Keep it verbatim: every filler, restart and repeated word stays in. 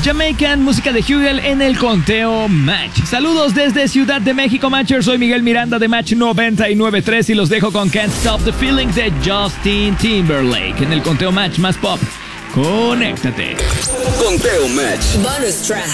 Jamaican, música de Hugel en el conteo Match. Saludos desde Ciudad de México, Matchers. Soy Miguel Miranda de Match noventa y nueve punto tres y los dejo con Can't Stop the Feeling de Justin Timberlake en el conteo Match más pop. Conéctate. Conteo Match. Bonus track.